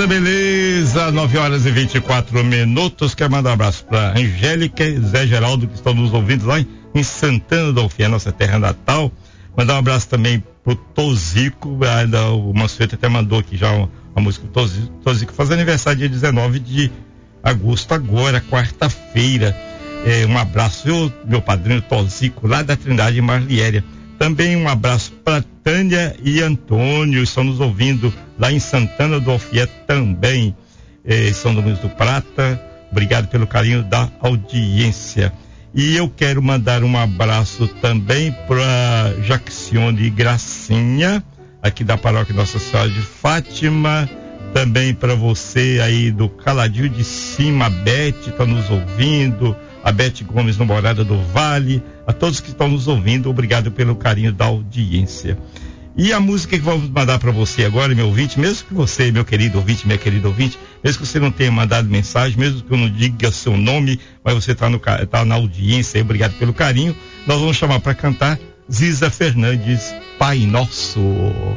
beleza, 9h24. Quero mandar um abraço para Angélica e Zé Geraldo, que estão nos ouvindo lá em Santana do Alfié, nossa terra natal. Mandar um abraço também pro Tozico, o Mansueto até mandou aqui já uma música do Tozico, faz aniversário dia 19 de agosto, agora, quarta-feira. Um abraço, meu padrinho Tozico, lá da Trindade Marliéria. Também um abraço para Tânia e Antônio, estão nos ouvindo lá em Santana do Alfié também, São Domingos do Prata. Obrigado pelo carinho da audiência. E eu quero mandar um abraço também para Jacione e Gracinha, aqui da paróquia Nossa Senhora de Fátima. Também para você aí do Caladinho de Cima, a Beth está nos ouvindo, a Beth Gomes no Morada do Vale, a todos que estão nos ouvindo, obrigado pelo carinho da audiência. E a música que vamos mandar para você agora, meu ouvinte, mesmo que você, meu querido ouvinte, minha querida ouvinte, mesmo que você não tenha mandado mensagem, mesmo que eu não diga seu nome, mas você tá na audiência, obrigado pelo carinho, nós vamos chamar para cantar Ziza Fernandes, Pai Nosso.